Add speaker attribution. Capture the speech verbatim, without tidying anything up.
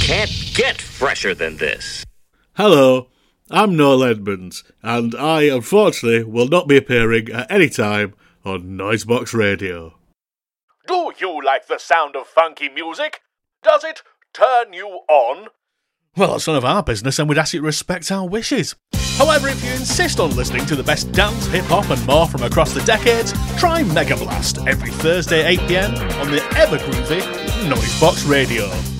Speaker 1: can't get fresher than this.
Speaker 2: Hello, I'm Noel Edmonds, and I, unfortunately, will not be appearing at any time on Noisebox Radio.
Speaker 3: Do you like the sound of funky music? Does it turn you on?
Speaker 2: Well, that's none of our business, and we'd ask you to respect our wishes.
Speaker 3: However, if you insist on listening to the best dance, hip-hop and more from across the decades, try Mega Blast every Thursday at eight p m on the ever-groovy Noisebox Radio.